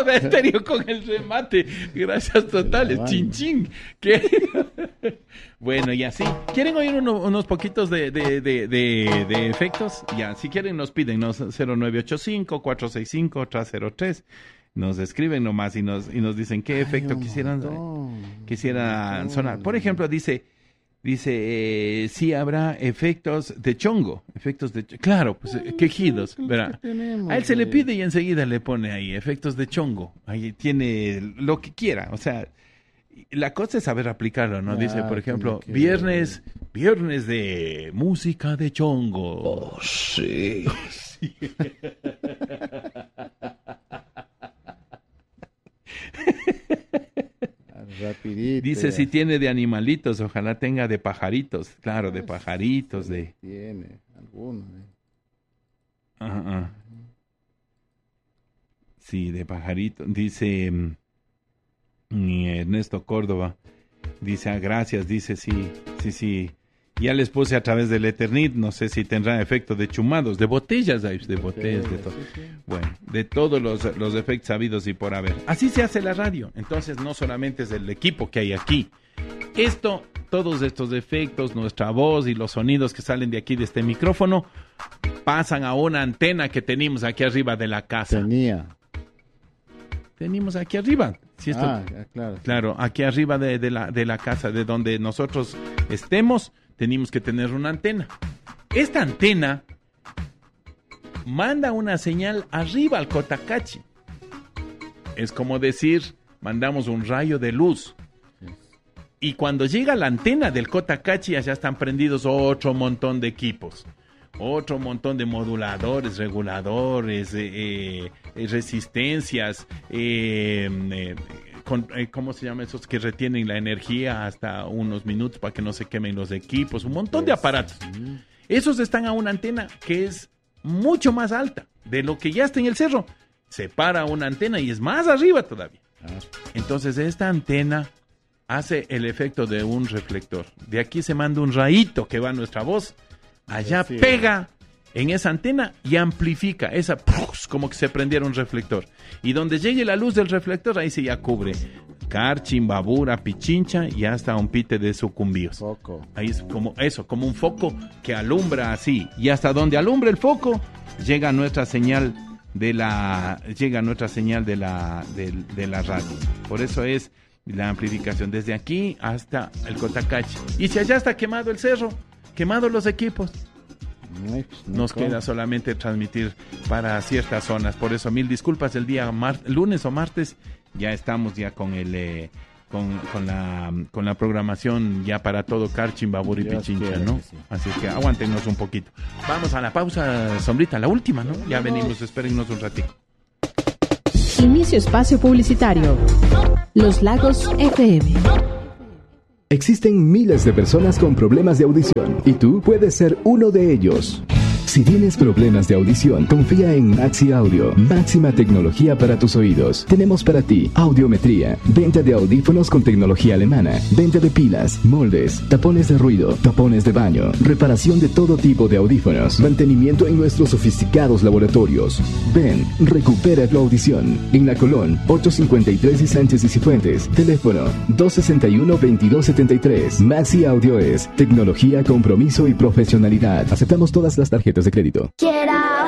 Soda Estéreo con el remate. Gracias totales. Chin chin. Bueno, y así. ¿Quieren oír unos poquitos de efectos? Ya, si quieren nos piden, 0985-465-303. Nos escriben nomás y nos dicen qué efecto quisieran sonar. Por ejemplo, dice, sí habrá efectos de chongo. Claro, pues quejidos. Verá. A él se le pide y enseguida le pone ahí efectos de chongo. Ahí tiene lo que quiera. O sea, la cosa es saber aplicarlo, ¿no? Dice, por ejemplo, viernes de música de chongo. Oh, sí. Sí. Rapidito. Dice, si tiene de animalitos, ojalá tenga de pajaritos. Claro, de pajaritos. Tiene algunos. Sí, de pajaritos. Dice Ernesto Córdoba. Dice, gracias. Dice, sí. Ya les puse a través del Eternit, no sé si tendrá efecto de chumados, de botellas, de botellas, de todo. Sí. Bueno, de todos los efectos habidos y por haber. Así se hace la radio. Entonces no solamente es el equipo que hay aquí. Todos estos efectos, nuestra voz y los sonidos que salen de aquí de este micrófono, pasan a una antena que tenemos aquí arriba de la casa. Tenemos aquí arriba. Si esto, claro, aquí arriba de la casa, de donde nosotros estemos, tenemos que tener una antena. Esta antena manda una señal arriba al Cotacachi. Es como decir, mandamos un rayo de luz. Y cuando llega la antena del Cotacachi, allá están prendidos otro montón de equipos. Otro montón de moduladores, reguladores, resistencias, ¿cómo se llama? Esos que retienen la energía hasta unos minutos para que no se quemen los equipos, un montón de aparatos. Esos están a una antena que es mucho más alta de lo que ya está en el cerro. Se para una antena y es más arriba todavía. Entonces esta antena hace el efecto de un reflector. De aquí se manda un rayito que va a nuestra voz. Allá pega en esa antena y amplifica como que se prendiera un reflector. Y donde llegue la luz del reflector, ahí se ya cubre Carchi, Babura, Pichincha y hasta un pite de sucumbíos. Ahí es como un foco que alumbra así. Y hasta donde alumbra el foco, llega nuestra señal de la radio. Por eso es la amplificación desde aquí hasta el Cotacachi. Y si allá está quemado el cerro, quemados los equipos, nos queda solamente transmitir para ciertas zonas. Por eso 1000 disculpas. El día lunes o martes ya estamos ya con la programación ya para todo Carchim, Babur y Pichincha, ¿no? Sí. Así que aguántenos un poquito. Vamos a la pausa, Sombrita, la última, ¿no? Ya venimos, espérennos un ratito. Inicio espacio publicitario. Los Lagos FM. Existen miles de personas con problemas de audición y tú puedes ser uno de ellos. Si tienes problemas de audición, confía en Maxi Audio. Máxima tecnología para tus oídos. Tenemos para ti audiometría, venta de audífonos con tecnología alemana, venta de pilas, moldes, tapones de ruido, tapones de baño, reparación de todo tipo de audífonos, mantenimiento en nuestros sofisticados laboratorios. Ven, recupera tu audición. En La Colón, 853 y Sánchez y Cifuentes. Teléfono 261-2273. Maxi Audio es tecnología, compromiso y profesionalidad. Aceptamos todas las tarjetas de crédito.